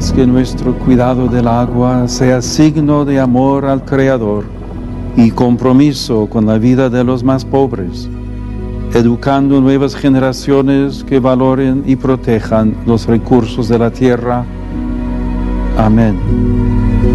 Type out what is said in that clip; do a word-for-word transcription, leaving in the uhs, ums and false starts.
haz que nuestro cuidado del agua sea signo de amor al Creador y compromiso con la vida de los más pobres, educando nuevas generaciones que valoren y protejan los recursos de la tierra. Amén.